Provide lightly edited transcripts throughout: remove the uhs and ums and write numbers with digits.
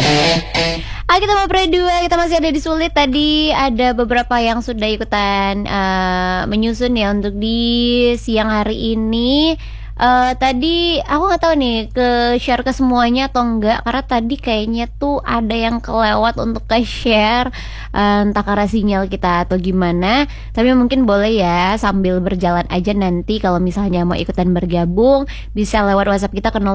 Kita mau dua, kita masih ada di Sulit. Tadi ada beberapa yang sudah ikutan menyusun ya untuk di siang hari ini. Tadi aku nggak tahu nih ke share ke semuanya atau enggak, karena tadi kayaknya tuh ada yang kelewat untuk ke share, entah karena sinyal kita atau gimana. Tapi mungkin boleh ya sambil berjalan aja, nanti kalau misalnya mau ikutan bergabung bisa lewat WhatsApp kita ke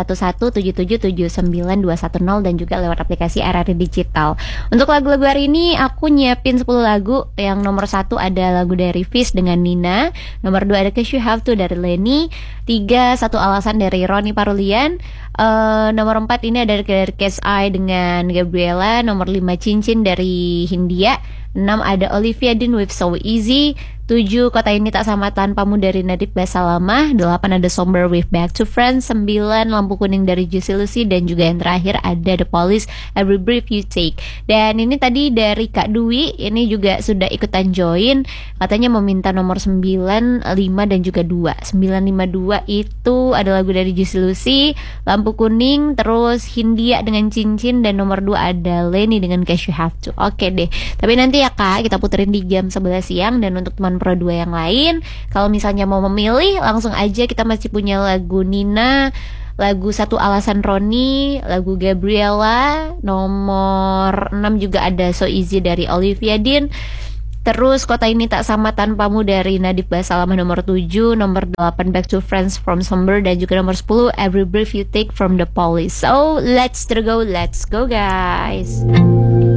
081177792210 dan juga lewat aplikasi RRI Digital. Untuk lagu-lagu hari ini aku nyiapin 10 lagu. Yang nomor 1 ada lagu dari Fish dengan Nina, nomor 2 ada Cause You Have To dari Lenny, 3 Satu Alasan dari Roni Parulian, nomor 4 ini ada dari Case I dengan Gabriela, nomor 5 Cincin dari Hindia, 6 ada Olivia Dean with So Easy, 7 Kota Ini Tak Sama Tanpamu dari Nadib Basalamah, 8 ada Somber with Back to Friends, 9 Lampu Kuning dari Juicy Lucy, dan juga yang terakhir ada The Police Every Breath You Take. Dan ini tadi dari Kak Dwi, ini juga sudah ikutan join, katanya meminta nomor 9, 5 dan juga 2. 952 itu ada lagu dari Juicy Lucy, Lampu Kuning, terus Hindia dengan Cincin, dan nomor 2 ada Lenny dengan Cause You Have To. Oke deh, tapi nanti ya Kak, kita puterin di jam 11 siang. Dan untuk teman Pro 2 yang lain, kalau misalnya mau memilih, langsung aja, kita masih punya lagu Nina, lagu Satu Alasan Roni, lagu Gabriela, nomor 6 juga ada So Easy dari Olivia Dean, terus Kota Ini Tak Sama Tanpamu dari Nadib Basalamah nomor 7, nomor 8 Back to Friends from Somber, dan juga nomor 10 Every Breath You Take from The Police. So let's go guys.